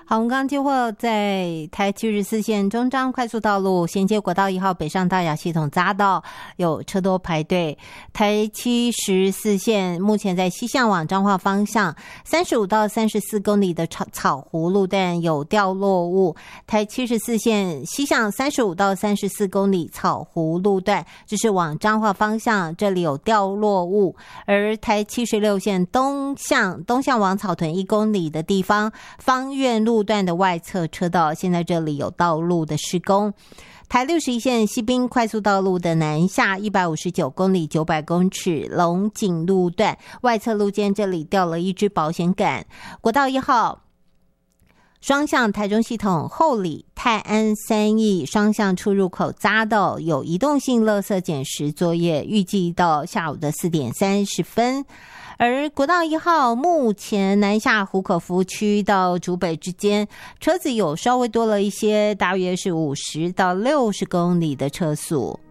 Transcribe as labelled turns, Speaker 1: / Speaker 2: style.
Speaker 1: 好，我们刚刚接获在台74线中彰快速道路衔接国道1号北上大雅系统匝道有车多排队。台74线目前在西向往彰化方向35到34公里的草湖路段有掉落物。台74线西向35到34公里草湖路段，这是往彰化方向，这里有掉落物。而台76线东向往草屯1公里的地方，方院路段的外侧车道，现在这里有道路的施工。台61线西滨快速道路的南下159公里900公尺龙井路段外侧路肩，这里掉了一支保险杆。国道1号双向台中系统后里泰安3义双向出入口匝道有移动性垃圾捡拾作业，预计到下午的4点30分。而国道1号目前南下湖口服务区到竹北之间，车子有稍微多了一些，大约是50到60公里的车速。